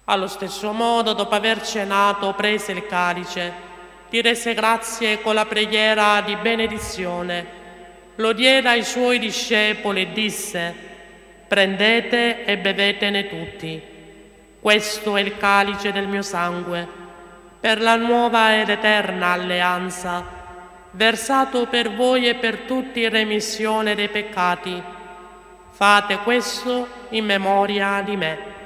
Allo stesso modo, dopo aver cenato, prese il calice, ti rese grazie con la preghiera di benedizione, lo diede ai suoi discepoli e disse: prendete e bevetene tutti. Questo è il calice del mio sangue, per la nuova ed eterna alleanza, versato per voi e per tutti in remissione dei peccati. Fate questo in memoria di me.